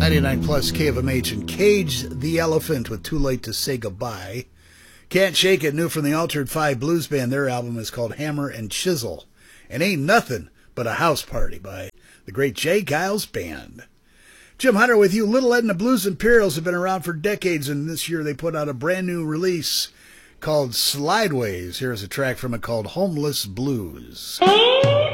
99 plus KFMH and Cage the Elephant with Too Late to Say Goodbye. Can't Shake It, new from the Altered Five Blues Band. Their album is called Hammer and Chisel. And Ain't Nothing But a House Party by the great Jay Giles Band. Jim Hunter with you. Little Ed and the Blues Imperials have been around for decades, and this year they put out a brand new release called Slideways. Here's a track from it called Homeless Blues.